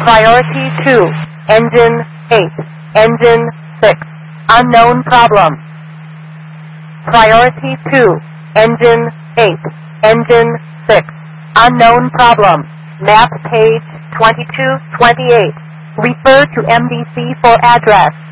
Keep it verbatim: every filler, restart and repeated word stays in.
Priority two, engine eight, engine six, unknown problem. Priority two, engine eight, engine six, unknown problem. Map page twenty-two twenty-eight. Refer to M D C for address.